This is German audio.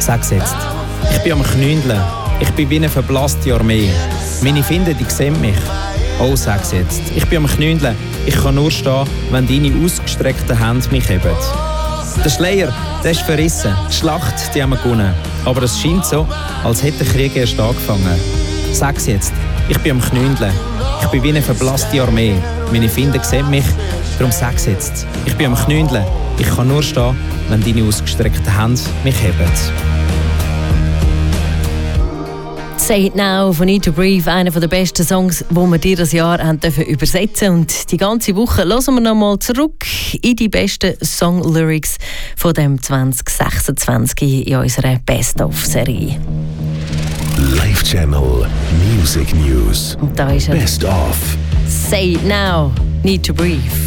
Sag's jetzt. Ich bin am Knündeln. Ich bin wie eine verblasste Armee. Meine Finder, die sehen mich. Oh, sag's jetzt. Ich bin am Knündeln. Ich kann nur stehen, wenn deine ausgestreckten Hände mich heben. Der Schleier, der ist verrissen. Die Schlacht, die haben wir gewonnen. Aber es scheint so, als hätte der Krieg erst angefangen. Sag's jetzt. Ich bin am Knündeln. Ich bin wie eine verblasste Armee. Meine Finder sehen mich. Darum sag's jetzt. Ich bin am Knündeln. Ich kann nur stehen, wenn deine ausgestreckten Hände mich heben. «Say It Now» von Need to Breathe, einer der besten Songs, die wir dir das Jahr haben übersetzen durften. Und die ganze Woche hören wir nochmal zurück in die besten Song-Lyrics von dem 2026 in unserer Best-of-Serie. Live Channel Music News. Und da ist er. Best of. «Say It Now», Need to Breathe.